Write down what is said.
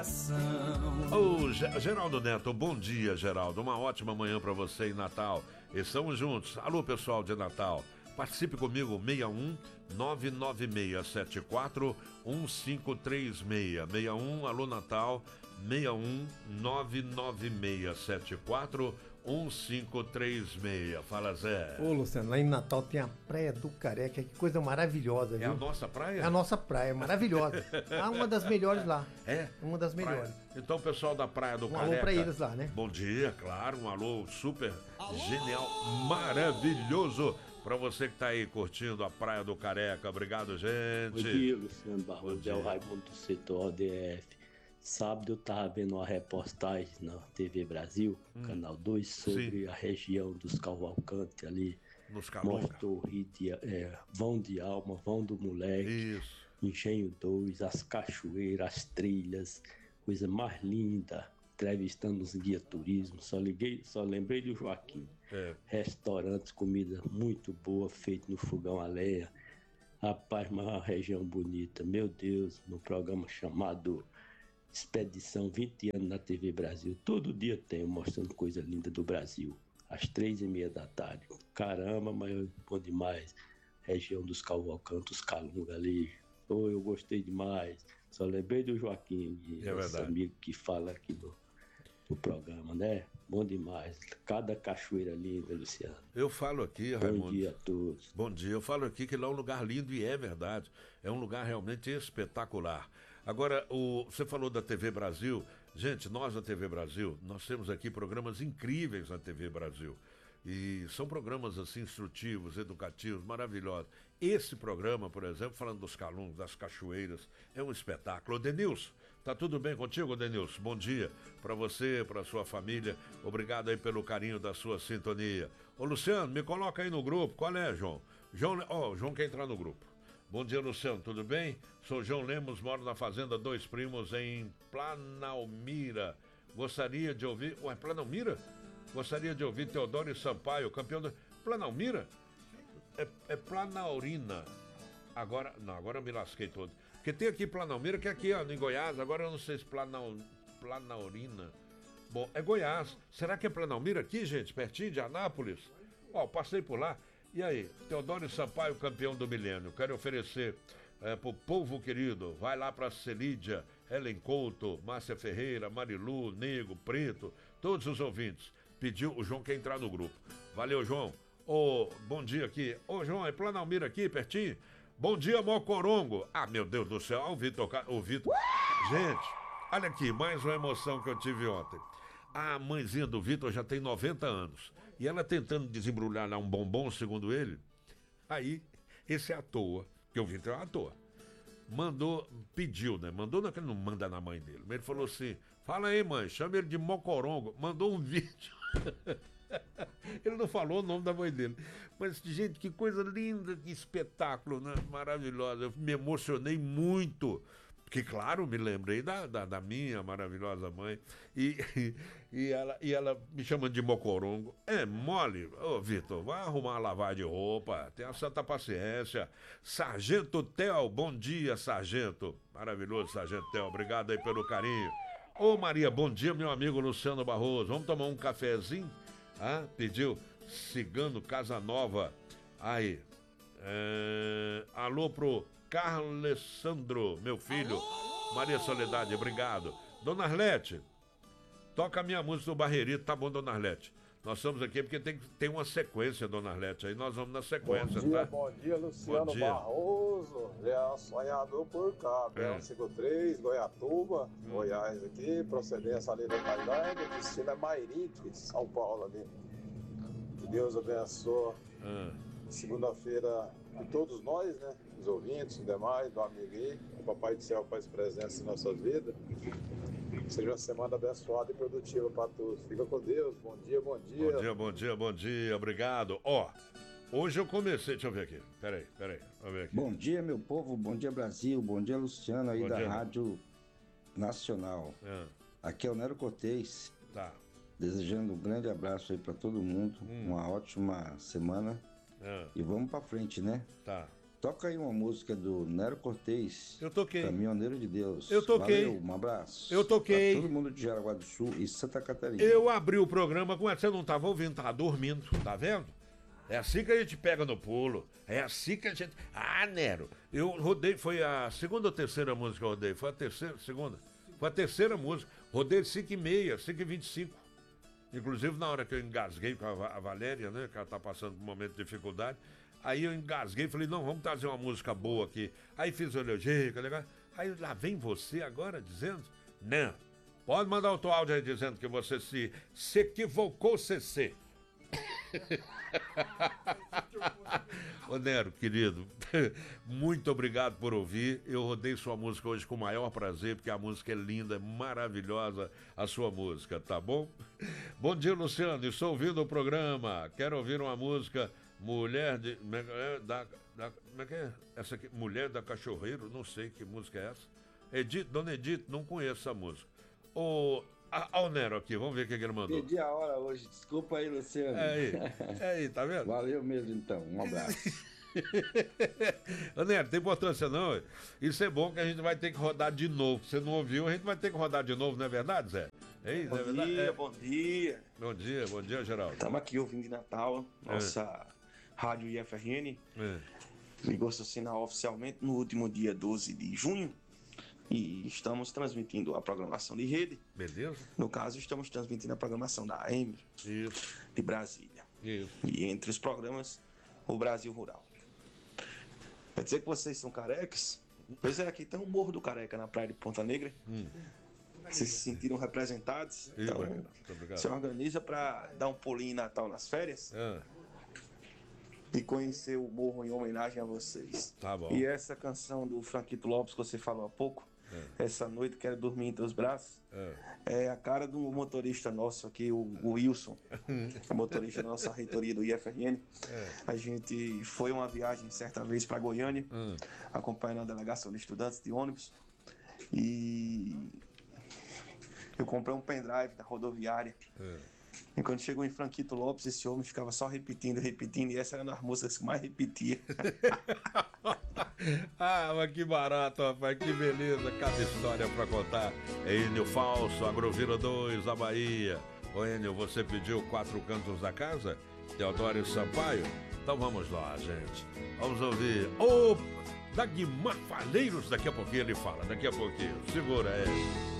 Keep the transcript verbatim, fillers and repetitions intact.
coração. Ô, Ge- Geraldo Neto, bom dia, Geraldo. Uma ótima manhã pra você em Natal. Estamos juntos. Alô, pessoal de Natal. Participe comigo, seis um nove nove seis sete quatro um cinco três seis. seis um, alô, Natal. seis um nove nove seis sete quatro um cinco três seis. Fala, Zé. Ô, Luciano, lá em Natal tem a Praia do Careca, que coisa maravilhosa, É viu? a nossa praia? É a nossa praia, maravilhosa. É uma das melhores lá. É? Uma das Praia. melhores. Então, pessoal da Praia do Um Careca. alô pra eles lá, né? Bom dia, claro, um alô super genial, maravilhoso pra você que tá aí curtindo a Praia do Careca. Obrigado, gente. Bom dia, Luciano Barroso, dia. é o Raimundo do setor O D F. Sábado eu estava vendo uma reportagem na T V Brasil, Hum. Canal dois, sobre Sim. a região dos Cavalcantes ali. Nos Calunga. Mostrou o Rio de, é, Vão de Alma, Vão do Moleque, Isso. Engenho dois, as cachoeiras, as trilhas, coisa mais linda. Entrevistando os guia turismo, só liguei, só lembrei do Joaquim. É. Restaurantes, comida muito boa, feito no fogão a lenha. Rapaz, mas uma região bonita. Meu Deus, no programa chamado Expedição vinte anos na T V Brasil. Todo dia tem mostrando coisa linda do Brasil. Às três e meia da tarde. Caramba, mas bom demais. Região dos Cavalcantos, Calunga ali. Oh, eu gostei demais. Só lembrei do Joaquim, É esse verdade. amigo que fala aqui no, no programa, né? Bom demais. Cada cachoeira linda, Luciano. Eu falo aqui, Bom Raimundo. dia a todos. Bom dia, eu falo aqui que lá é um lugar lindo e é verdade. É um lugar realmente espetacular. Agora, o, você falou da T V Brasil. Gente, nós da T V Brasil, nós temos aqui programas incríveis na T V Brasil. E são programas assim instrutivos, educativos, maravilhosos. Esse programa, por exemplo, falando dos calungos, das cachoeiras, é um espetáculo. Ô, Denilson, tá tudo bem contigo, Denilson? Bom dia para você, para sua família. Obrigado aí pelo carinho da sua sintonia. Ô, Luciano, me coloca aí no grupo. Qual é, João? João, ó, o João quer entrar no grupo. Bom dia, Luciano, tudo bem? Sou João Lemos, moro na Fazenda Dois Primos, em Planalmira. Gostaria de ouvir... Ué, Planalmira? Gostaria de ouvir Teodoro Sampaio, campeão do... Planalmira? É, é Planaurina. Agora... Não, agora eu me lasquei todo. Porque tem aqui Planalmira, que é aqui, ó, em Goiás. Agora eu não sei se Planal... Planaurina... Bom, é Goiás. Será que é Planalmira aqui, gente? Pertinho de Anápolis? Ó, passei por lá. E aí, Teodoro Sampaio, campeão do milênio. Quero oferecer é, pro povo querido. Vai lá pra Celídia, Helen Couto, Márcia Ferreira, Marilu, Nego, Preto, todos os ouvintes. Pediu, o João quer entrar no grupo. Valeu, João. Ô, bom dia aqui. Ô, João, é Planalmira aqui, pertinho? Bom dia, Mocorongo. Ah, meu Deus do céu, o Vitor... O Vitor... Gente, olha aqui, mais uma emoção que eu tive ontem. A mãezinha do Vitor já tem noventa anos. E ela tentando desembrulhar lá um bombom, segundo ele. Aí, esse é à toa, que o Vitor é à toa. Mandou, pediu, né? Mandou, não é que ele não manda na mãe dele. Mas ele falou assim, fala aí, mãe, chama ele de Mocorongo. Mandou um vídeo. Ele não falou o nome da mãe dele. Mas, gente, que coisa linda, que espetáculo, né? Maravilhosa. Eu me emocionei muito. Porque, claro, me lembrei da, da, da minha maravilhosa mãe. E, e, e, ela, e ela me chamando de Mocorongo. É mole? Ô, Vitor, vai arrumar uma lavagem de roupa. Tenha santa paciência. Sargento Theo, bom dia, Sargento. Maravilhoso, Sargento Theo. Obrigado aí pelo carinho. Ô, Maria, bom dia, meu amigo Luciano Barroso. Vamos tomar um cafezinho? Ah, pediu Cigano Casanova. Aí. É... Alô pro Carlos Alessandro, meu filho. Alô? Maria Soledade, obrigado. Dona Arlete, toca a minha música do Barreirito, tá bom, Dona Arlete? Nós estamos aqui porque tem, tem uma sequência, Dona Arlete, aí nós vamos na sequência, bom dia, tá? Bom dia, Luciano bom dia. Barroso, é sonhador por cá, Bel cinquenta e três, Goiatuba, hum. Goiás aqui, procedência ali da Tailândia, destino é Mairite, São Paulo ali. Que Deus abençoe. Hum. Segunda-feira de todos nós, né? Os ouvintes e demais, do amigo aí, o Papai do Céu faz presença em nossas vidas. Seja uma semana abençoada e produtiva para todos. Fica com Deus, bom dia, bom dia. Bom dia, bom dia, bom dia, obrigado. Ó, hoje eu comecei, deixa eu ver aqui, peraí, peraí, vamos ver aqui. Bom dia, meu povo, bom dia, Brasil, bom dia, Luciano, aí bom da dia, Rádio Nacional. É. Aqui é o Nero Cortez. Tá. Desejando um grande abraço aí para todo mundo, hum. uma ótima semana. É. E vamos pra frente, né? Tá. toca aí uma música do Nero Cortez. Eu toquei. Caminhoneiro de Deus. Eu toquei. Valeu, um abraço. Eu toquei. Pra todo mundo de Jaraguá do Sul e Santa Catarina. Eu abri o programa com essa, você não estava ouvindo, tava dormindo, tá vendo? É assim que a gente pega no pulo. É assim que a gente... Ah, Nero, eu rodei, foi a segunda ou terceira música que eu rodei? Foi a terceira, segunda? Foi a terceira música. Rodei cinco e meia, cinco e vinte e cinco. Inclusive, na hora que eu engasguei com a Valéria, né, que ela tá passando por um momento de dificuldade, aí eu engasguei e falei, não, vamos trazer uma música boa aqui. Aí fiz o elogio, legal. Aí lá vem você agora dizendo, não, pode mandar o teu áudio aí dizendo que você se, se equivocou, C C. Ô Nero, querido, muito obrigado por ouvir. Eu rodei sua música hoje com o maior prazer, porque a música é linda, é maravilhosa a sua música, tá bom? Bom dia, Luciano, estou ouvindo o programa. Quero ouvir uma música Mulher de... Da, da, como é que é? Essa aqui, Mulher da Cachorreiro, não sei que música é essa. Edith, Dona Edith, não conheço essa música. Ô... Olha o Nero aqui, vamos ver o que, que ele mandou. Perdi a hora hoje, desculpa aí, Luciano. É aí, é aí, tá vendo? Valeu mesmo, então, um abraço. Ô Nero, tem importância não, isso é bom que a gente vai ter que rodar de novo. Você não ouviu, a gente vai ter que rodar de novo, não é verdade, Zé? É isso, bom é verdade? dia, é. bom dia. Bom dia, bom dia, Geraldo. Estamos aqui ouvindo de Natal, nossa é. rádio I F R N. É. Ligou seu sinal oficialmente no último dia doze de junho. E estamos transmitindo a programação de rede. Beleza. No caso, estamos transmitindo a programação da A M Isso. de Brasília. Isso. E entre os programas, o Brasil Rural. Quer dizer que vocês são carecas? Pois é, aqui tem um Morro do Careca na praia de Ponta Negra. Hum. Vocês se sentiram representados? Sim, então, muito obrigado. Se organiza para dar um pulinho em Natal nas férias. Ah. E conhecer o morro em homenagem a vocês. Tá bom. E essa canção do Franquito Lopes que você falou há pouco, é. essa noite quero dormir em teus braços, é, é a cara do motorista nosso aqui, o, o Wilson, o motorista da nossa reitoria do I F R N. É. A gente foi uma viagem certa vez para Goiânia, hum. acompanhando a delegação de estudantes de ônibus, e eu comprei um pendrive da rodoviária. É. E quando chegou em Franquito Lopes, esse homem ficava só repetindo, repetindo, e essa era uma das músicas que mais repetia. Ah, mas que barato, rapaz, que beleza, cada história pra contar. É Enio Falso, Agrovila dois, a Bahia. Ô Enio, você pediu Quatro Cantos da Casa? Teodoro Sampaio? Então vamos lá, gente. Vamos ouvir. Ô, oh, Dagmar Falheiros, daqui a pouquinho ele fala, daqui a pouquinho. Segura aí.